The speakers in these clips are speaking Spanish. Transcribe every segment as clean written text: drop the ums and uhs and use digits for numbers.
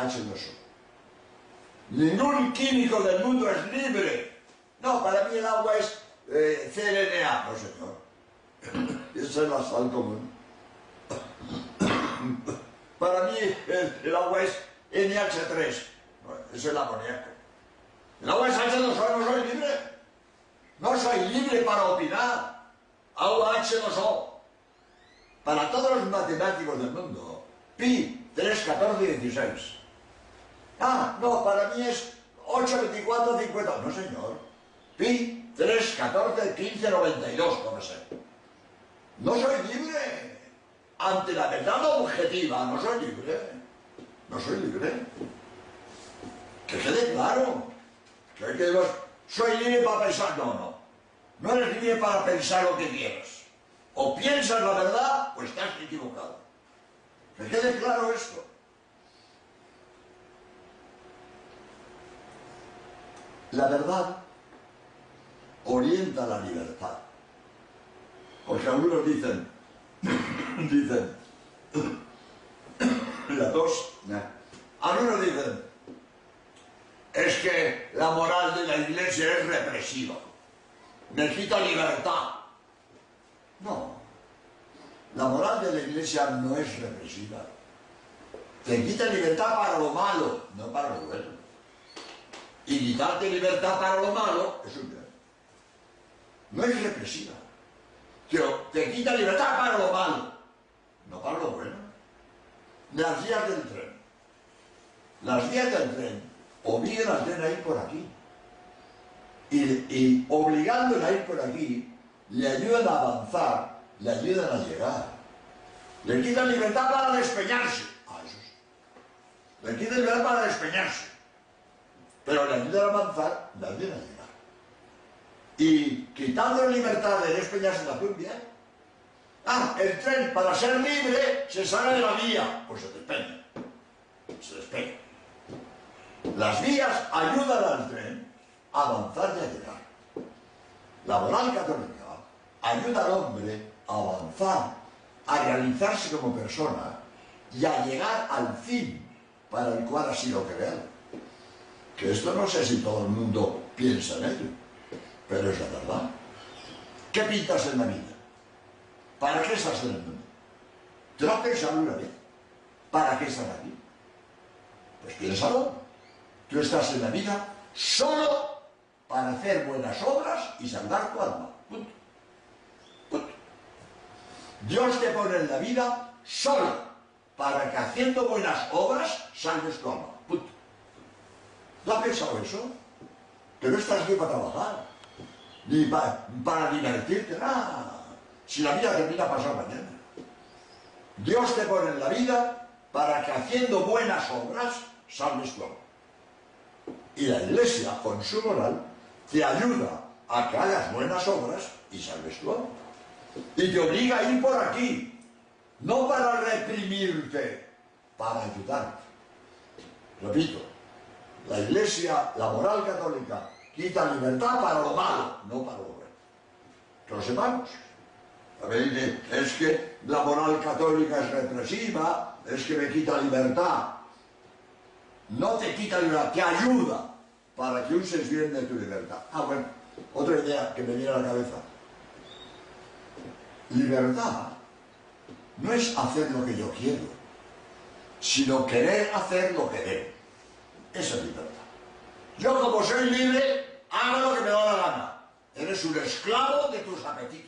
H2O. Ningún químico del mundo es libre. No, para mí el agua es CLNA. No, señor. Esa es la sal común. Para mí el agua es NH3. No, eso es el amoníaco. El agua es H2O, no soy libre. No soy libre para opinar. Agua H2O. Para todos los matemáticos del mundo, pi, 3, 14 y 16. Ah, no, para mí es 8, 24, 50. No, señor. Pi, 3, 14, 15, 92, como sé. No soy libre. Ante la verdad objetiva, no soy libre. No soy libre. Que quede claro. Que digo, soy libre para pensar. No, no. No eres libre para pensar lo que quieras. O piensas la verdad, o estás equivocado. Que quede claro esto. La verdad orienta la libertad. Porque algunos dicen, la tos, algunos dicen, es que la moral de la Iglesia es represiva, me quita libertad. No, la moral de la Iglesia no es represiva, te quita libertad para lo malo, no para lo bueno. Y quitarte libertad para lo malo es un bien. No es represiva. Pero te quita libertad para lo malo, no para lo bueno. Las vías del tren. Las vías del tren obligan al tren a ir por aquí. Y obligándole a ir por aquí, le ayudan a avanzar, le ayudan a llegar. Le quitan libertad para despeñarse. Ah, eso sí. Le quitan libertad para despeñarse. Pero le ayudan a avanzar, le ayudan a llegar. Y quitando libertad de despeñarse también bien. Ah, el tren para ser libre se sale de la vía, pues se despeña. Se despeña. Las vías ayudan al tren a avanzar y a llegar. La moral católica ayuda al hombre a avanzar, a realizarse como persona y a llegar al fin para el cual ha sido creado. Que esto no sé si todo el mundo piensa en ello, pero es la verdad. ¿Qué pintas en la vida? ¿Para qué estás en el mundo? ¿Te lo has pensado una vez? ¿Para qué estás aquí? Pues piénsalo. Tú estás en la vida solo para hacer buenas obras y salvar tu alma. Punto. Punto. Dios te pone en la vida solo para que haciendo buenas obras salves tu alma. Punto. ¿No has pensado eso? Que no estás aquí para trabajar, ni para divertirte, nada. Si la vida termina pasado mañana. Dios te pone en la vida para que haciendo buenas obras salves tu alma. Y la Iglesia, con su moral, te ayuda a que hagas buenas obras y salves tu alma. Y te obliga a ir por aquí, no para reprimirte, para ayudarte. Repito, la Iglesia, la moral católica, quita libertad para lo malo, no para lo bueno. Que lo sepamos. A ver, es que la moral católica es represiva, es que me quita libertad. No te quita libertad, te ayuda para que uses bien de tu libertad. Ah, bueno, otra idea que me viene a la cabeza. Libertad no es hacer lo que yo quiero, sino querer hacer lo que debo. Esa es libertad. Yo, como soy libre, hago lo que me da la gana. Eres un esclavo de tus apetitos.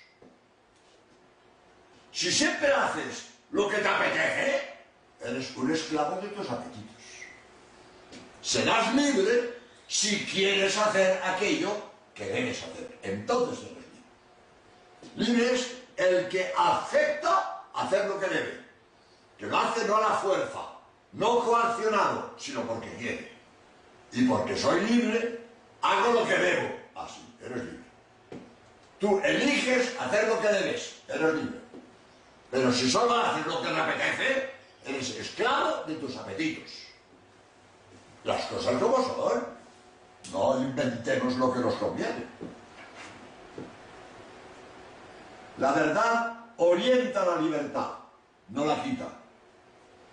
Si siempre haces lo que te apetece, eres un esclavo de tus apetitos. Serás libre si quieres hacer aquello que debes hacer. Entonces eres libre. Libre es el que acepta hacer lo que debe. Que lo hace no a la fuerza, no coaccionado, sino porque quiere. Y porque soy libre, hago lo que debo. Así, eres libre. Tú eliges hacer lo que debes, eres libre. Pero si solo haces lo que te apetece, eres esclavo de tus apetitos. Las cosas como son. No inventemos lo que nos conviene. La verdad orienta la libertad, no la quita.